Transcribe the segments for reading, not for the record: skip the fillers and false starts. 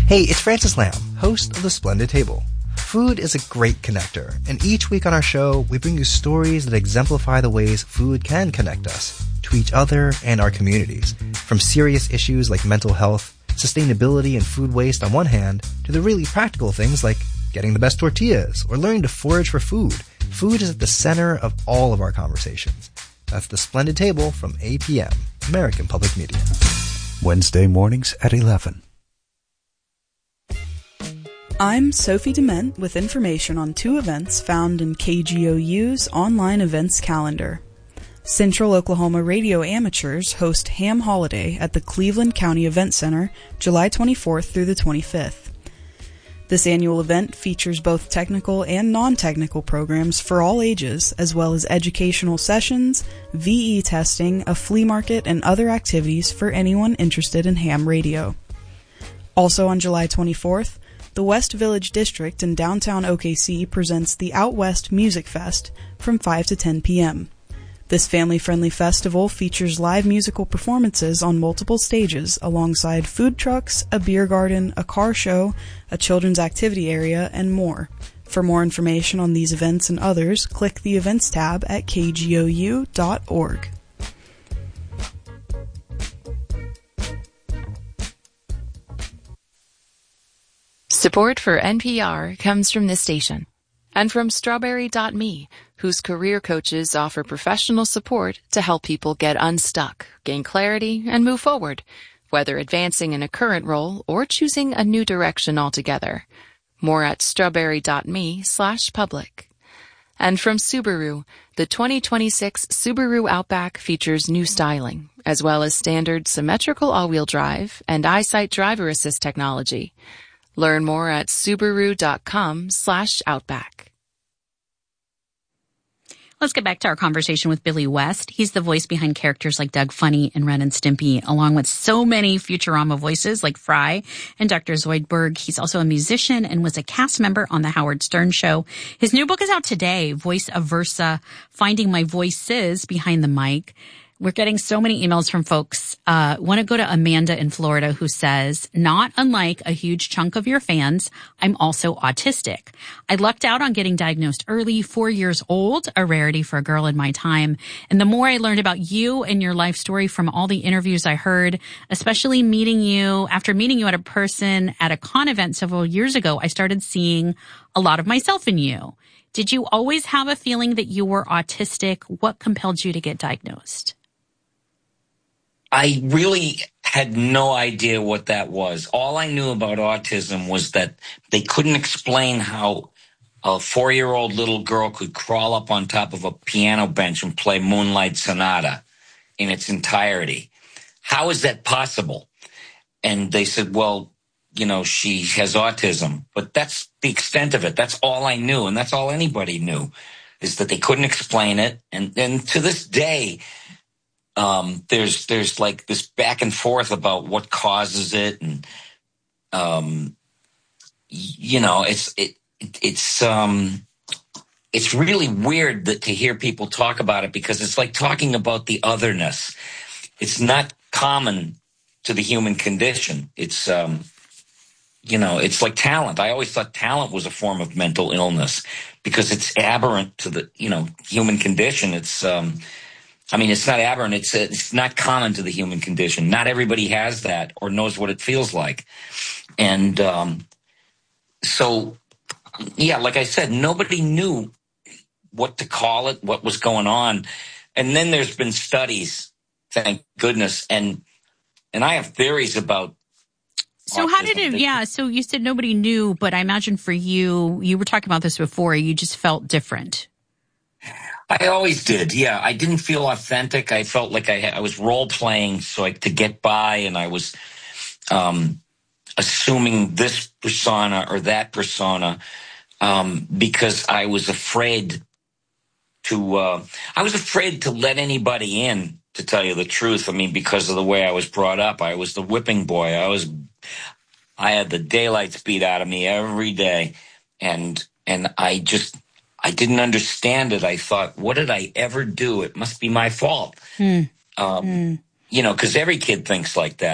Hey, it's Francis Lamb, host of The Splendid Table. Food is a great connector, and each week on our show, we bring you stories that exemplify the ways food can connect us to each other and our communities, from serious issues like mental health, sustainability, and food waste on one hand, to the really practical things like getting the best tortillas or learning to forage for food. Food is at the center of all of our conversations. That's The Splendid Table from APM, American Public Media. Wednesday mornings at 11. I'm Sophie Dement with information on two events found in KGOU's online events calendar. Central Oklahoma Radio Amateurs host Ham Holiday at the Cleveland County Event Center July 24th through the 25th. This annual event features both technical and non-technical programs for all ages, as well as educational sessions, VE testing, a flea market, and other activities for anyone interested in ham radio. Also on July 24th, the West Village District in downtown OKC presents the Out West Music Fest from 5 to 10 p.m. This family-friendly festival features live musical performances on multiple stages alongside food trucks, a beer garden, a car show, a children's activity area, and more. For more information on these events and others, click the Events tab at kgou.org. Support for NPR comes from this station and from Strawberry.me, whose career coaches offer professional support to help people get unstuck, gain clarity, and move forward, whether advancing in a current role or choosing a new direction altogether. More at strawberry.me/public. And from Subaru, the 2026 Subaru Outback features new styling, as well as standard symmetrical all-wheel drive and EyeSight driver assist technology. Learn more at Subaru.com/Outback. Let's get back to our conversation with Billy West. He's the voice behind characters like Doug Funny and Ren and Stimpy, along with so many Futurama voices like Fry and Dr. Zoidberg. He's also a musician and was a cast member on The Howard Stern Show. His new book is out today, Voice of Versa, Finding My Voices Behind the Mic. We're getting so many emails from folks. Want to go to Amanda in Florida, who says, not unlike a huge chunk of your fans, I'm also autistic. I lucked out on getting diagnosed early, 4 years old, a rarity for a girl in my time. And the more I learned about you and your life story from all the interviews I heard, especially after meeting you at a person at a con event several years ago, I started seeing a lot of myself in you. Did you always have a feeling that you were autistic? What compelled you to get diagnosed? I really had no idea what that was. All I knew about autism was that they couldn't explain how a 4-year-old little girl could crawl up on top of a piano bench and play Moonlight Sonata in its entirety. How is that possible? And they said, well, she has autism. But that's the extent of it. That's all I knew, and that's all anybody knew, is that they couldn't explain it. And to this day, there's like this back and forth about what causes it, and it's really weird to hear people talk about it, because it's like talking about the otherness. It's not common to the human condition. It's it's like talent. I always thought talent was a form of mental illness because it's aberrant to the human condition. It's it's not aberrant. It's not common to the human condition. Not everybody has that or knows what it feels like. And like I said, nobody knew what to call it, what was going on. And then there's been studies, thank goodness. And I have theories about So autism. How did it, so you said nobody knew, but I imagine for you were talking about this before, you just felt different. I always did, yeah. I didn't feel authentic. I felt like I was role-playing to get by, and I was assuming this persona or that persona because I was afraid to let anybody in, to tell you the truth. I mean, because of the way I was brought up. I was the whipping boy. I had the daylights beat out of me every day, and I didn't understand it. I thought, what did I ever do? It must be my fault. Because every kid thinks like that.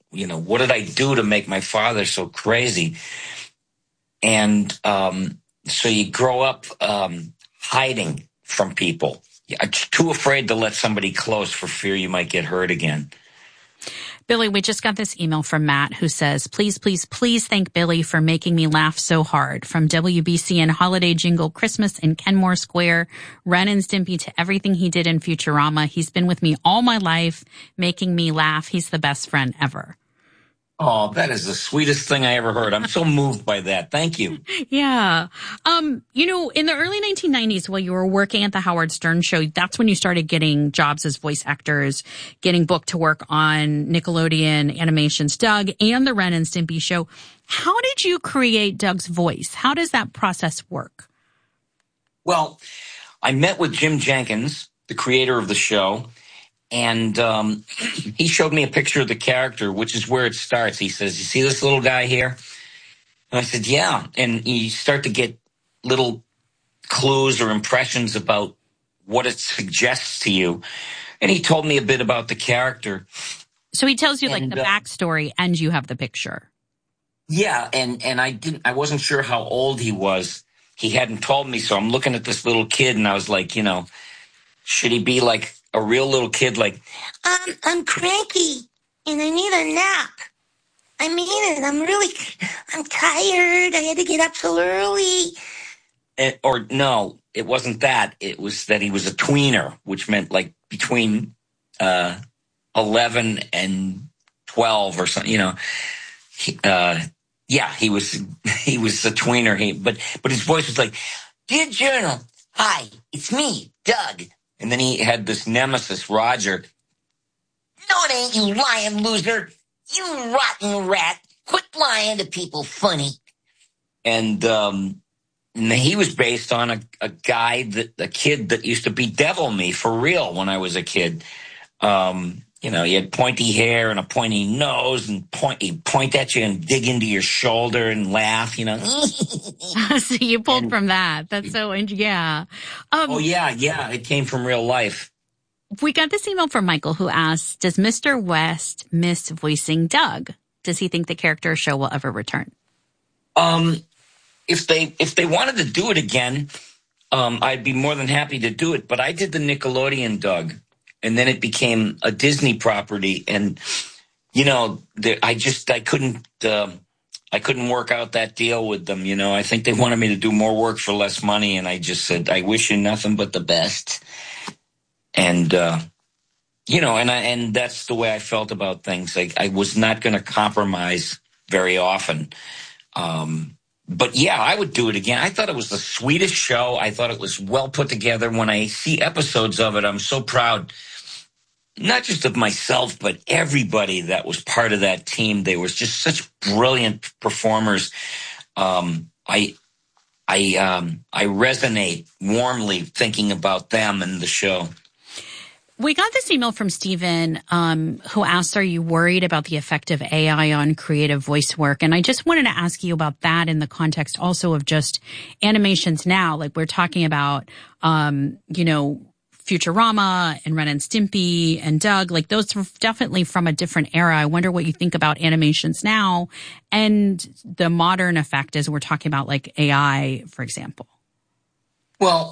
what did I do to make my father so crazy? And so you grow up hiding from people. You're too afraid to let somebody close for fear you might get hurt again. Billy, we just got this email from Matt who says, please, please, please thank Billy for making me laugh so hard. From WBC and Holiday Jingle, Christmas in Kenmore Square, Ren and Stimpy to everything he did in Futurama. He's been with me all my life, making me laugh. He's the best friend ever. Oh, that is the sweetest thing I ever heard. I'm so moved by that. Thank you. Yeah. In the early 1990s, while you were working at the Howard Stern Show, that's when you started getting jobs as voice actors, getting booked to work on Nickelodeon Animation's Doug and the Ren and Stimpy Show. How did you create Doug's voice? How does that process work? Well, I met with Jim Jenkins, the creator of the show, and he showed me a picture of the character, which is where it starts. He says, you see this little guy here? And I said, yeah. And you start to get little clues or impressions about what it suggests to you. And he told me a bit about the character. So he tells you the backstory and you have the picture. Yeah. And I wasn't sure how old he was. He hadn't told me. So I'm looking at this little kid and I was like, should he be like a real little kid, like, I'm cranky and I need a nap. I mean it. I'm tired. I had to get up so early. Or no, it wasn't that. It was that he was a tweener, which meant like between 11 and 12 or something, he was a tweener. But his voice was like, Dear Journal, hi, it's me, Doug. And then he had this nemesis, Roger. No, it ain't, you lying loser. You rotten rat. Quit lying to people funny. And he was based on a kid that used to bedevil me for real when I was a kid. He had pointy hair and a pointy nose and he'd point at you and dig into your shoulder and laugh, So you pulled from that. That's so, yeah. It came from real life. We got this email from Michael who asks, does Mr. West miss voicing Doug? Does he think the character show will ever return? If they wanted to do it again, I'd be more than happy to do it. But I did the Nickelodeon Doug. And then it became a Disney property, and I couldn't work out that deal with them. I think they wanted me to do more work for less money, and I just said, I wish you nothing but the best. And and that's the way I felt about things. I was not going to compromise very often. But yeah, I would do it again. I thought it was the sweetest show. I thought it was well put together. When I see episodes of it, I'm so proud, not just of myself, but everybody that was part of that team. They were just such brilliant performers. I resonate warmly thinking about them and the show. We got this email from Stephen, who asks, are you worried about the effect of AI on creative voice work? And I just wanted to ask you about that in the context also of just animations now. Like we're talking about, Futurama and Ren and Stimpy and Doug, like those are definitely from a different era. I wonder what you think about animations now and the modern effect as we're talking about like AI, for example. Well,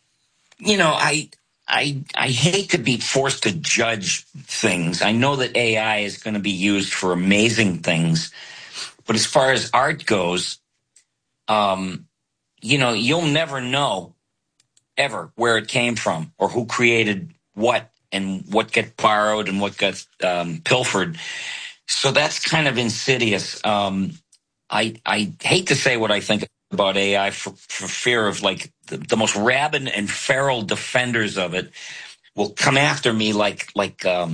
I hate to be forced to judge things. I know that AI is going to be used for amazing things, but as far as art goes, you'll never know ever where it came from or who created what and what got borrowed and what got pilfered. So that's kind of insidious. I hate to say what I think about AI for fear of like the most rabid and feral defenders of it will come after me like a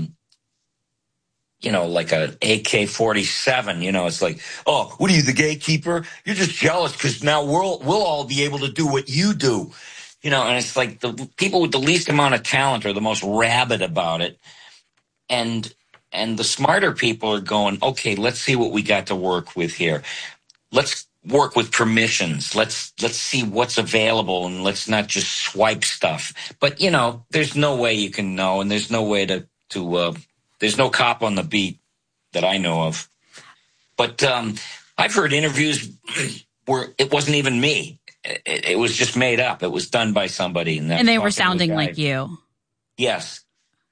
AK-47. It's like, oh, what are you, the gatekeeper? You're just jealous because now we'll all be able to do what you do. And it's like the people with the least amount of talent are the most rabid about it. And the smarter people are going, okay, let's see what we got to work with here. Let's work with permissions. Let's see what's available and let's not just swipe stuff. But, there's no way you can know, and there's no way to there's no cop on the beat. that I know of. But I've heard interviews where it wasn't even me. It was just made up. It was done by somebody. And they were sounding like you. Yes.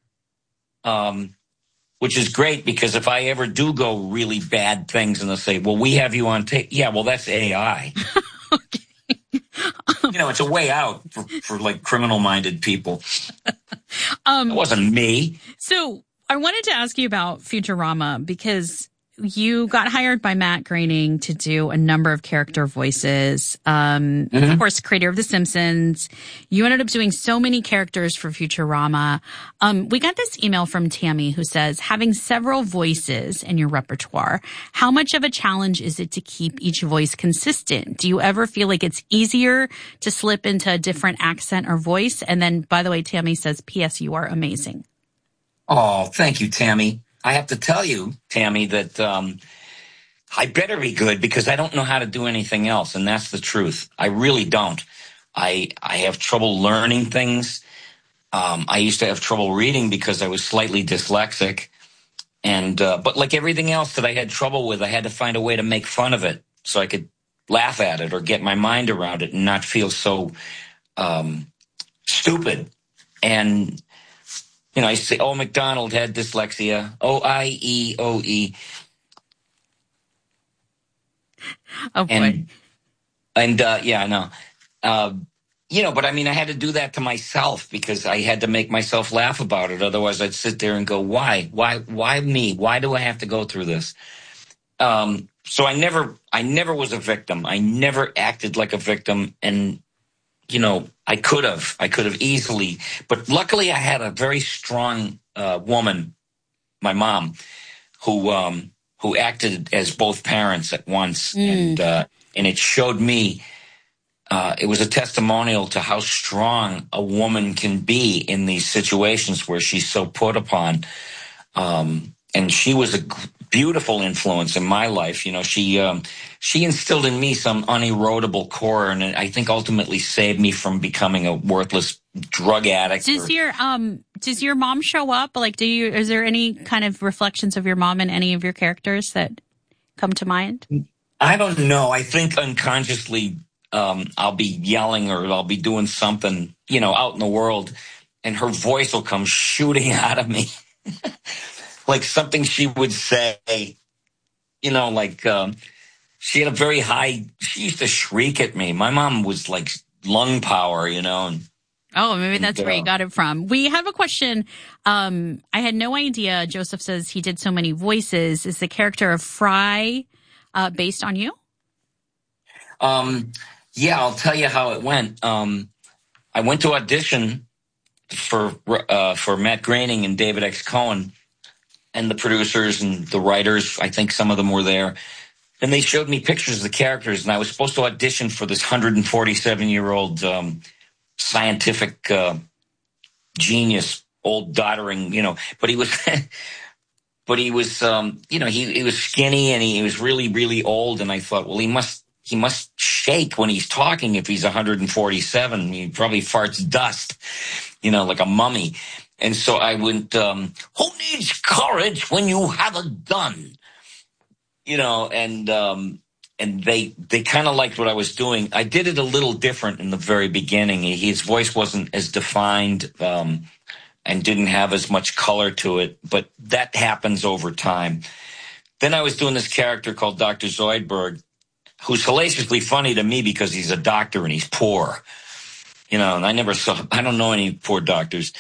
Which is great, because if I ever do go really bad things and they'll say, well, we have you on tape. Yeah, well, that's AI. Okay. It's a way out for like criminal-minded people. It wasn't me. So I wanted to ask you about Futurama, because you got hired by Matt Groening to do a number of character voices. Of course, creator of The Simpsons. You ended up doing so many characters for Futurama. We got this email from Tammy who says, having several voices in your repertoire, how much of a challenge is it to keep each voice consistent? Do you ever feel like it's easier to slip into a different accent or voice? And then, by the way, Tammy says, P.S. you are amazing. Oh, thank you, Tammy. I have to tell you, Tammy, that I better be good, because I don't know how to do anything else, and that's the truth. I really don't. I have trouble learning things. I used to have trouble reading because I was slightly dyslexic, but like everything else that I had trouble with, I had to find a way to make fun of it so I could laugh at it or get my mind around it and not feel so stupid. And I used to say, MacDonald had dyslexia. O-I-E-O-E. Oh, boy. Yeah, I know. But I mean, I had to do that to myself because I had to make myself laugh about it. Otherwise, I'd sit there and go, why? Why me? Why do I have to go through this? So I never was a victim. I never acted like a victim. And I could have easily, but luckily I had a very strong woman, my mom, who acted as both parents at once, and it showed me. It was a testimonial to how strong a woman can be in these situations where she's so put upon. And she was a beautiful influence in my life. She instilled in me some unerodable core, and I think ultimately saved me from becoming a worthless drug addict. Does your mom show up? Like, is there any kind of reflections of your mom in any of your characters that come to mind? I don't know. I think unconsciously, I'll be yelling or I'll be doing something, out in the world, and her voice will come shooting out of me. Like something she would say, she had a very high, she used to shriek at me. My mom was like lung power, and oh, maybe that's where you got it from. We have a question. I had no idea. Joseph says he did so many voices. Is the character of Fry based on you? Yeah, I'll tell you how it went. I went to audition for Matt Groening and David X. Cohen, and the producers and the writers. I think some of them were there. And they showed me pictures of the characters, and I was supposed to audition for this 147-year-old scientific genius, old doddering, but he was, he was skinny, and he was really, really old. And I thought, well, he must shake when he's talking if he's 147. He probably farts dust, like a mummy. And so I went, who needs courage when you have a gun? And they kind of liked what I was doing. I did it a little different in the very beginning. His voice wasn't as defined, and didn't have as much color to it, but that happens over time. Then I was doing this character called Dr. Zoidberg, who's hilaciously funny to me because he's a doctor and he's poor. And I don't know any poor doctors.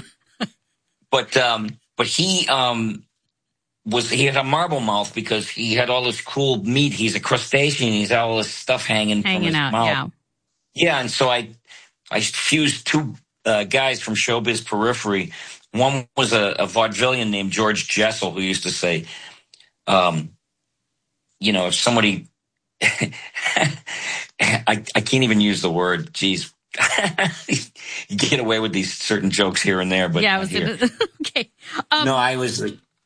But he had a marble mouth because he had all this cool meat. He's a crustacean. He's had all this stuff hanging from his out, mouth. Yeah, and so I fused two guys from Showbiz Periphery. One was a vaudevillian named George Jessel, who used to say, if somebody, I can't even use the word, geez. You get away with these certain jokes here and there, but yeah, okay. No, I was,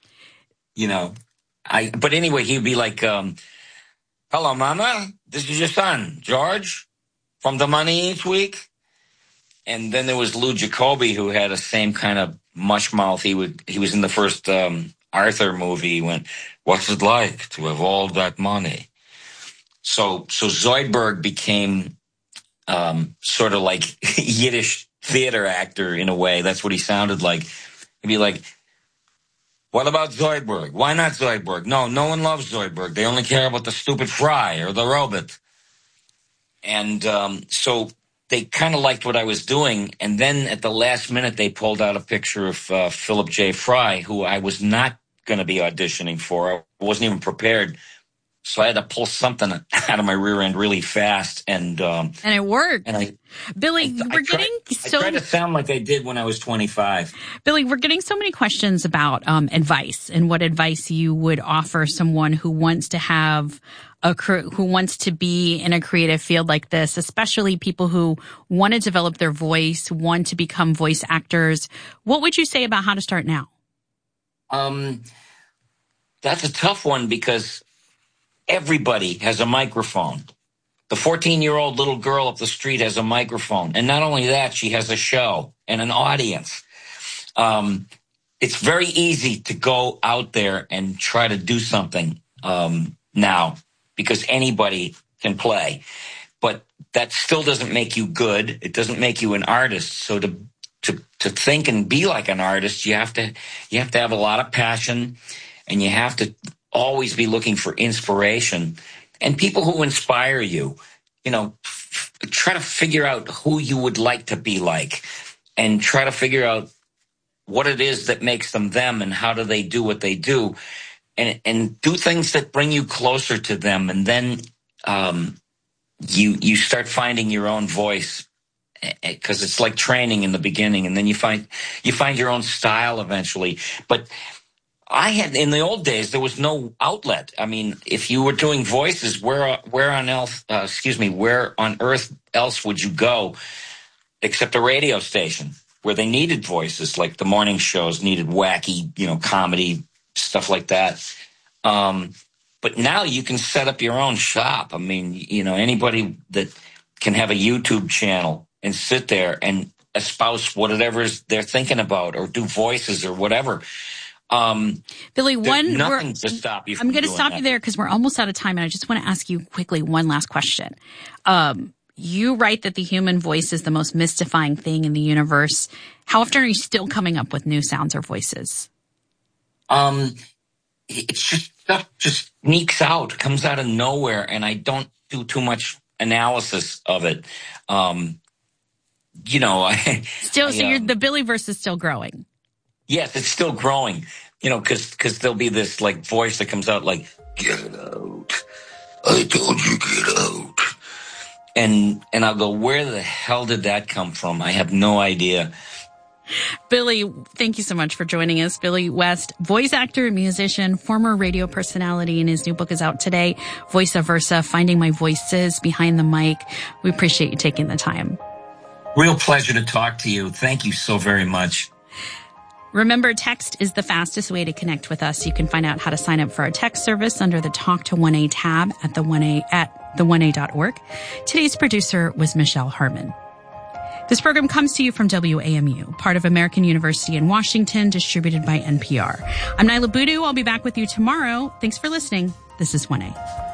but anyway, he'd be like, hello, Mama, this is your son, George, from The Money Each Week. And then there was Lou Jacoby, who had the same kind of mush mouth. He was in the first Arthur movie, went, "What's it like to have all that money?" So Zoidberg became sort of like Yiddish theater actor in a way. That's what he sounded like. He'd be like, "What about Zoidberg? Why not Zoidberg? No one loves Zoidberg. They only care about the stupid fry or the robot." And so they kind of liked what I was doing. And then at the last minute, they pulled out a picture of Philip J. Fry, who I was not going to be auditioning for. I wasn't even prepared. So I had to pull something out of my rear end really fast. And it worked. And Billy, I tried to sound like I did when I was 25. Billy, we're getting so many questions about advice and what advice you would offer someone who wants to have who wants to be in a creative field like this, especially people who want to develop their voice, want to become voice actors. What would you say about how to start now? That's a tough one because everybody has a microphone. The 14-year-old little girl up the street has a microphone. And not only that, she has a show and an audience. It's very easy to go out there and try to do something now because anybody can play. But that still doesn't make you good. It doesn't make you an artist. So to think and be like an artist, you have to have a lot of passion, and you have to always be looking for inspiration and people who inspire you. You know, try to figure out who you would like to be like, and try to figure out what it is that makes them them, and how do they do what they do, and do things that bring you closer to them. And then you start finding your own voice, because it's like training in the beginning, and then you find your own style eventually. But in the old days, there was no outlet. I mean, if you were doing voices, where on earth else would you go except a radio station where they needed voices? Like the morning shows needed wacky, comedy, stuff like that. But now you can set up your own shop. I mean, anybody that can have a YouTube channel and sit there and espouse whatever they're thinking about, or do voices or whatever. Billy, nothing to stop you from I'm going to stop you there because we're almost out of time, and I just want to ask you quickly one last question. You write that the human voice is the most mystifying thing in the universe. How often are you still coming up with new sounds or voices? It's just stuff just sneaks out, comes out of nowhere, and I don't do too much analysis of it. So the Billyverse is still growing. Yes, it's still growing, because there'll be this like voice that comes out like, "Get out. I told you get out." And I'll go, where the hell did that come from? I have no idea. Billy, thank you so much for joining us. Billy West, voice actor, musician, former radio personality, and his new book is out today, Voice Versa, Finding My Voices Behind the Mic. We appreciate you taking the time. Real pleasure to talk to you. Thank you so very much. Remember, text is the fastest way to connect with us. You can find out how to sign up for our text service under the Talk to 1A tab at the1a.org. Today's producer was Michelle Harmon. This program comes to you from WAMU, part of American University in Washington, distributed by NPR. I'm Nyla Boodoo. I'll be back with you tomorrow. Thanks for listening. This is 1A.